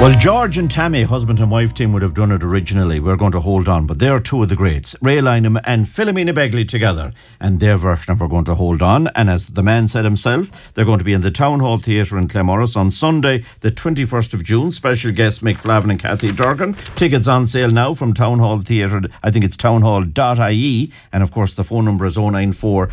Well, George and Tammy, husband and wife team, would have done it originally. We're going to hold on, but they're two of the greats, Ray Lynham and Philomena Begley together, and their version of We're Going to Hold On. And as the man said himself, they're going to be in the Town Hall Theatre in Claremorris on Sunday, the 21st of June. Special guests Mick Flavin and Kathy Durkin. Tickets on sale now from Town Hall Theatre. I think it's townhall.ie, and of course the phone number is 094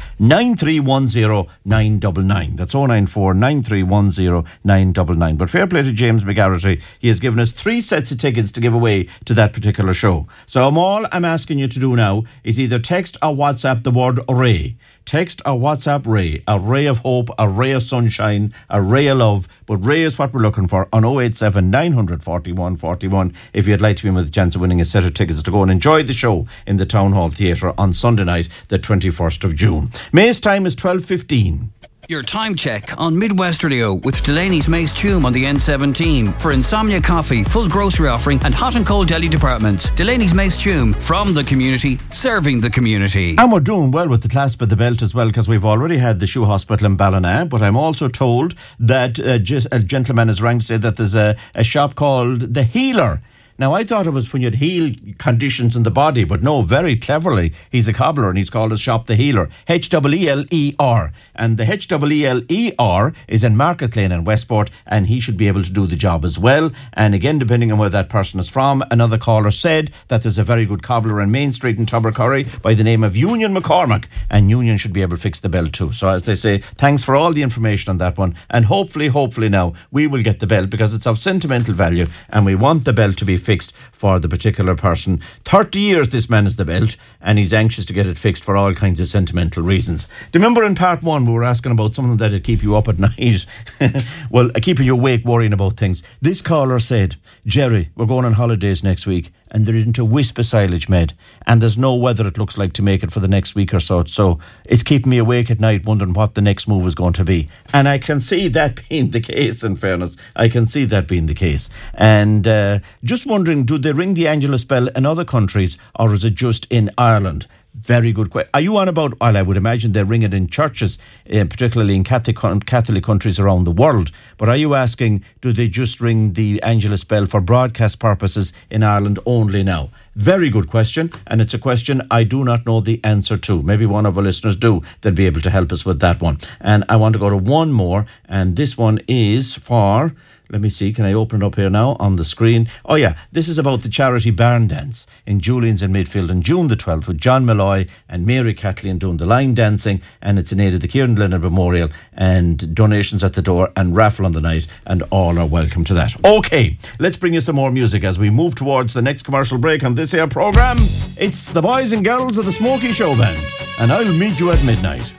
9310 999. That's 094 9310 999. But fair play to James McGarrity. He has given us 3 sets of tickets to give away to that particular show. So all I'm asking you to do now is either text or WhatsApp the word Ray. Text or WhatsApp Ray. A ray of hope, a ray of sunshine, a ray of love. But Ray is what we're looking for on 087 941 41 if you'd like to be with a chance of winning a set of tickets to go and enjoy the show in the Town Hall Theatre on Sunday night, the 21st of June. May's time is 12:15. Your time check on Midwest Radio with Delaney's Mace Tume on the N17 for Insomnia Coffee, full grocery offering and hot and cold deli departments. Delaney's Mace Tume, from the community, serving the community. And we're doing well with the clasp of the belt as well, because we've already had the Shoe Hospital in Ballina, but I'm also told that a gentleman has rang to say that there's a shop called The Healer. Now, I thought it was when you'd heal conditions in the body, but no, very cleverly, he's a cobbler and he's called his shop The Healer. H-E-E-L-E-R. And the H-E-E-L-E-R is in Market Lane in Westport, and he should be able to do the job as well. And again, depending on where that person is from, another caller said that there's a very good cobbler on Main Street in Tubbercurry by the name of Union McCormack, and Union should be able to fix the belt too. So as they say, thanks for all the information on that one. And hopefully now, we will get the belt, because it's of sentimental value, and we want the belt to be fixed for the particular person. 30 years this man has the belt, and he's anxious to get it fixed for all kinds of sentimental reasons. Do you remember in part 1 we were asking about something that'd keep you up at night? Well, keeping you awake worrying about things. This caller said, Jerry, we're going on holidays next week, and there isn't a wisp of silage made, and there's no weather it looks like to make it for the next week or so. So it's keeping me awake at night wondering what the next move is going to be. And I can see that being the case, in fairness. I can see that being the case. And just wondering, do they ring the Angelus bell in other countries, or is it just in Ireland? Very good question. Are you on about, well, I would imagine they ring it in churches, particularly in Catholic countries around the world. But are you asking, do they just ring the Angelus bell for broadcast purposes in Ireland only now? Very good question, and it's a question I do not know the answer to. Maybe one of our listeners do. They'll be able to help us with that one. And I want to go to one more, and this one is for... Let me see, can I open it up here now on the screen? Oh yeah, this is about the charity barn dance in Julian's in Midfield on June the 12th with John Malloy and Mary Kathleen doing the line dancing, and it's in aid of the Kieran Leonard Memorial, and donations at the door and raffle on the night, and all are welcome to that. Okay, let's bring you some more music as we move towards the next commercial break on this here programme. It's the boys and girls of the Smokey Show Band, and I'll meet you at midnight.